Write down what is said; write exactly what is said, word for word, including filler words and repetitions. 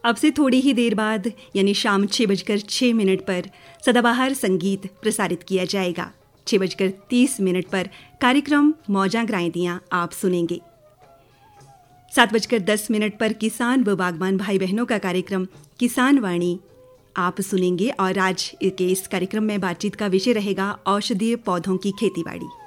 अब से थोड़ी ही देर बाद यानी शाम छः बजकर छः मिनट पर सदाबहार संगीत प्रसारित किया जाएगा। छः बजकर तीस मिनट पर कार्यक्रम मौजा ग्राइंदियाँ आप सुनेंगे। सात बजकर दस मिनट पर किसान व बागवान भाई बहनों का कार्यक्रम किसान वाणी आप सुनेंगे और आज के इस कार्यक्रम में बातचीत का विषय रहेगा औषधीय पौधों की खेतीबाड़ी।